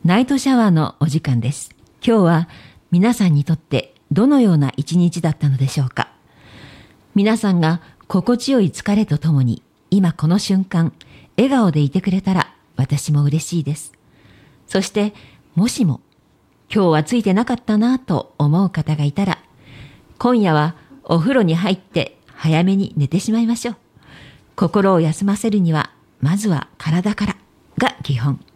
ナイトシャワーのお時間です。今日は皆さんにとってどのような一日だったのでしょうか。皆さんが心地よい疲れとともに今この瞬間笑顔でいてくれたら私も嬉しいです。そしてもしも今日はついてなかったなと思う方がいたら、今夜はお風呂に入って早めに寝てしまいましょう。心を休ませるにはまずは体からが基本。